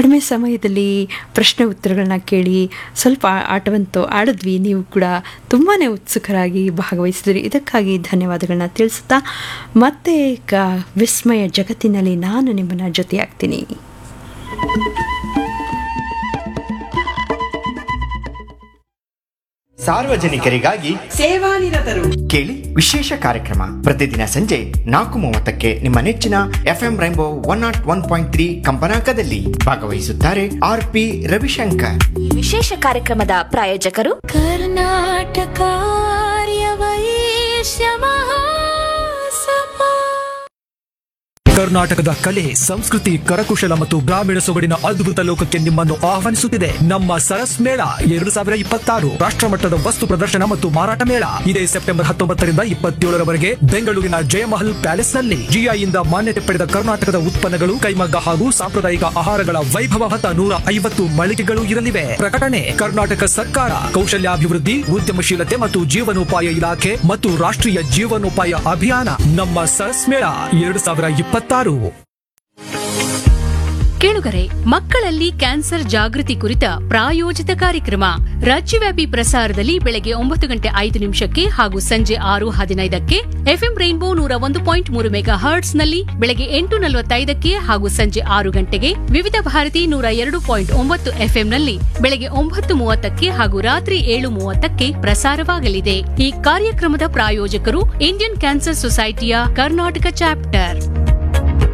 ಕಡಿಮೆ ಸಮಯದಲ್ಲಿ ಪ್ರಶ್ನೆ ಉತ್ತರಗಳನ್ನ ಕೇಳಿ ಸ್ವಲ್ಪ ಆಟವಂತೂ ಆಡಿದ್ವಿ. ನೀವು ಕೂಡ ತುಂಬಾ ಉತ್ಸುಕರಾಗಿ ಭಾಗವಹಿಸಿದ್ರಿ. ಇದಕ್ಕಾಗಿ ಧನ್ಯವಾದಗಳನ್ನ ತಿಳಿಸುತ್ತಾ ಮತ್ತೆ ವಿಸ್ಮಯ ಜಗತ್ತಿನಲ್ಲಿ ನಾನು ನಿಮ್ಮನ್ನು ಜೊತೆಯಾಗ್ತೀನಿ. ಸಾರ್ವಜನಿಕರಿಗಾಗಿ ಸೇವಾನಿರತರು ಕೇಳಿ ವಿಶೇಷ ಕಾರ್ಯಕ್ರಮ ಪ್ರತಿದಿನ ಸಂಜೆ 4:30ಕ್ಕೆ ನಿಮ್ಮ ನೆಚ್ಚಿನ FM ರೈನ್ಬೋ 101.3 ಕಂಪನಾಂಕದಲ್ಲಿ. ಭಾಗವಹಿಸುತ್ತಾರೆ RP ರವಿಶಂಕರ್. ಈ ವಿಶೇಷ ಕಾರ್ಯಕ್ರಮದ ಪ್ರಾಯೋಜಕರು ಕರ್ನಾಟಕ ವೈಶ್ಯ ಮಹಾಸಭಾ. ಕರ್ನಾಟಕದ ಕಲೆ, ಸಂಸ್ಕೃತಿ, ಕರಕುಶಲ ಮತ್ತು ಗ್ರಾಮೀಣ ಸೊಗಡಿನ ಅದ್ಭುತ ಲೋಕಕ್ಕೆ ನಿಮ್ಮನ್ನು ಆಹ್ವಾನಿಸುತ್ತಿದೆ ನಮ್ಮ ಸರಸ್ ಮೇಳ 2026 ರಾಷ್ಟ್ರಮಟ್ಟದ ವಸ್ತು ಪ್ರದರ್ಶನ ಮತ್ತು ಮಾರಾಟ ಮೇಳ. ಇದೇ ಸೆಪ್ಟೆಂಬರ್ 19ರಿಂದ 27ರವರೆಗೆ ಬೆಂಗಳೂರಿನ ಜಯಮಹಲ್ ಪ್ಯಾಲೇಸ್ ನಲ್ಲಿ ಜಿಐಯಿಂದ ಮಾನ್ಯತೆ ಪಡೆದ ಕರ್ನಾಟಕದ ಉತ್ಪನ್ನಗಳು, ಕೈಮಗ್ಗ ಹಾಗೂ ಸಾಂಪ್ರದಾಯಿಕ ಆಹಾರಗಳ ವೈಭವ ಹೊತ್ತ 150 ಮಳಿಗೆಗಳು ಇರಲಿವೆ. ಪ್ರಕಟಣೆ ಕರ್ನಾಟಕ ಸರ್ಕಾರ, ಕೌಶಲ್ಯಾಭಿವೃದ್ಧಿ, ಉದ್ಯಮಶೀಲತೆ ಮತ್ತು ಜೀವನೋಪಾಯ ಇಲಾಖೆ ಮತ್ತು ರಾಷ್ಟ್ರೀಯ ಜೀವನೋಪಾಯ ಅಭಿಯಾನ. ನಮ್ಮ ಸರಸ್ ಮೇಳ 2026. ಕೇಳುಗರೆ, ಮಕ್ಕಳಲ್ಲಿ ಕ್ಯಾನ್ಸರ್ ಜಾಗೃತಿ ಕುರಿತ ಪ್ರಾಯೋಜಿತ ಕಾರ್ಯಕ್ರಮ ರಾಜ್ಯವ್ಯಾಪಿ ಪ್ರಸಾರದಲ್ಲಿ ಬೆಳಗ್ಗೆ 9:05 ಹಾಗೂ ಸಂಜೆ 6:15 ಎಫ್ಎಂ ರೈನ್ಬೋ 101.3 ಮೆಗಾ ಹರ್ಟ್ಸ್ನಲ್ಲಿ ಬೆಳಗ್ಗೆ 8:45 ಹಾಗೂ ಸಂಜೆ 6 ಗಂಟೆಗೆ, ವಿವಿಧ ಭಾರತಿ 102.9 ಎಫ್ಎಂನಲ್ಲಿ ಬೆಳಗ್ಗೆ 9:30 ಹಾಗೂ ರಾತ್ರಿ 7:30 ಪ್ರಸಾರವಾಗಲಿದೆ. ಈ ಕಾರ್ಯಕ್ರಮದ ಪ್ರಾಯೋಜಕರು ಇಂಡಿಯನ್ ಕ್ಯಾನ್ಸರ್ ಸೊಸೈಟಿಯ ಕರ್ನಾಟಕ ಚಾಪ್ಟರ್.